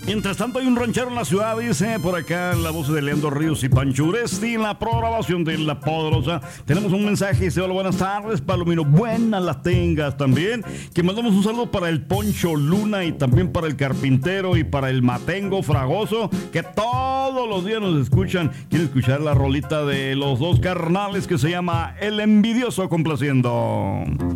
Mientras tanto, hay un ranchero en la ciudad, dice por acá la voz de Leandro Ríos y Pancho Uresti, en la programación de La Poderosa. Tenemos un mensaje, dice: hola, buenas tardes, Palomino, buenas las tengas también. Que mandamos un saludo para el Poncho Luna y también para el Carpintero y para el Matengo Fragoso, que todos los días nos escuchan. Quiero escuchar la rolita de los dos carnales que se llama El Envidioso Complaciendo.